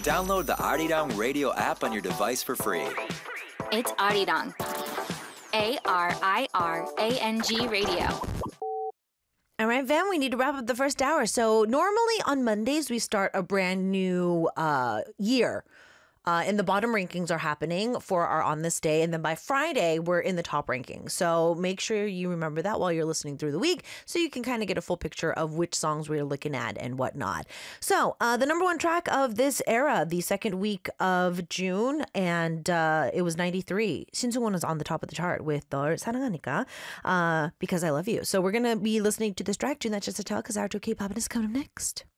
Download the Arirang Radio app on your device for free. It's Arirang. ARIRANG Radio. All right, Van, we need to wrap up the first hour. So normally on Mondays, we start a brand new year. And the bottom rankings are happening for our On This Day. And then by Friday, we're in the top rankings. So make sure you remember that while you're listening through the week so you can kind of get a full picture of which songs we're looking at and whatnot. So the number one track of this era, the second week of June, and it was 93. Shin Seung-won is on the top of the chart with 널 사랑하니까, Because I Love You. So we're going to be listening to this track, June That's Just a Tell, because our K-pop is coming up next.